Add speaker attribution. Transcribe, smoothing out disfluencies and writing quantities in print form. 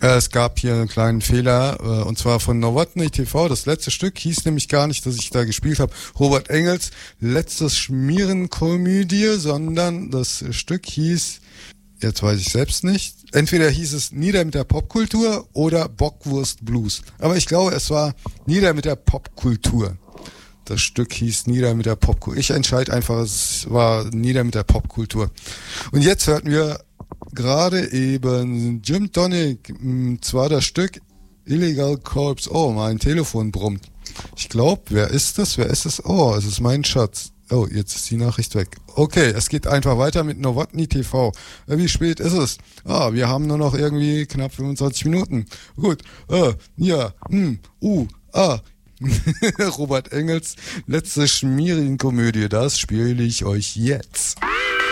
Speaker 1: Es gab hier einen kleinen Fehler, und zwar von Nowotny TV. Das letzte Stück hieß nämlich gar nicht, dass ich da gespielt habe, Robert Engels letztes Schmierenkomödie, sondern das Stück hieß, jetzt weiß ich selbst nicht, entweder hieß es Nieder mit der Popkultur oder Bockwurst Blues. Aber ich glaube, es war Nieder mit der Popkultur. Das Stück hieß Nieder mit der Popkultur. Ich entscheide einfach, es war Nieder mit der Popkultur. Und jetzt hörten wir gerade eben Jim Tonic, zwar das Stück Illegal Corpse. Oh, mein Telefon brummt. Ich glaube, wer ist das? Oh, es ist mein Schatz. Oh, jetzt ist die Nachricht weg. Okay, es geht einfach weiter mit Nowotny TV. Wie spät ist es? Wir haben nur noch irgendwie knapp 25 Minuten. Gut, Robert Engels letzte Schmierigenkomödie, das spiele ich euch jetzt.